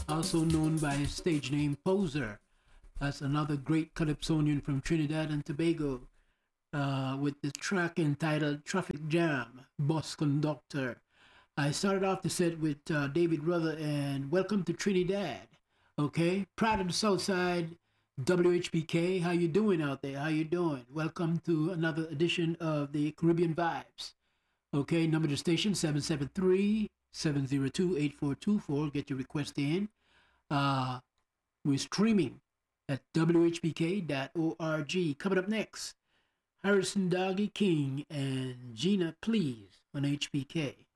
also known by his stage name Poser. That's another great calypsonian from Trinidad and Tobago, with the track entitled Traffic Jam, Bus Conductor. I started off the set with David Ruther and Welcome to Trinidad. Okay, proud of the South Side, WHPK. How you doing out there? How you doing? Welcome to another edition of the Caribbean Vibes. Okay, number to station 773-702-8424. Get your request in. Uh, we're streaming at whpk.org. Coming up next, Harrison Doggy King and Gina Please on HPK.